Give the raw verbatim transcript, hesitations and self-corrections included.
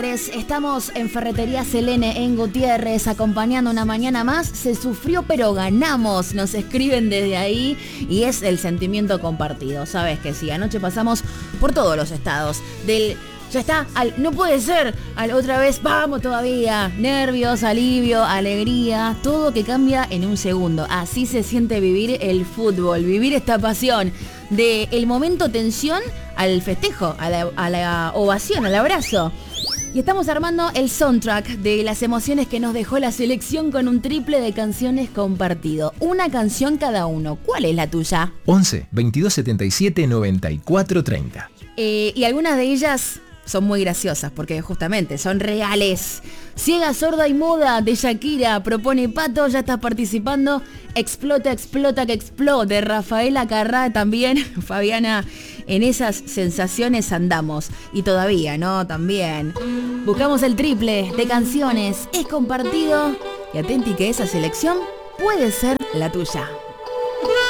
Estamos en Ferretería Selene en Gutiérrez, acompañando una mañana más. Se sufrió pero ganamos, nos escriben desde ahí y es el sentimiento compartido. Sabes que sí, anoche pasamos por todos los estados, del ya está, al no puede ser, al otra vez vamos todavía, nervios, alivio, alegría, todo que cambia en un segundo. Así se siente vivir el fútbol, vivir esta pasión, de el momento tensión al festejo, a la, a la ovación, al abrazo. Y estamos armando el soundtrack de las emociones que nos dejó la selección con un triple de canciones compartido. Una canción cada uno. ¿Cuál es la tuya? once, veintidós, setenta y siete, noventa y cuatro, treinta. Eh, y algunas de ellas son muy graciosas porque justamente son reales. Ciega, sorda y muda de Shakira propone Pato, ya estás participando. Explota, explota, que explote. Rafaela Carrá también. Fabiana, en esas sensaciones andamos. Y todavía, ¿no? También. Buscamos el triple de canciones. Es compartido. Y atenti que esa selección puede ser la tuya.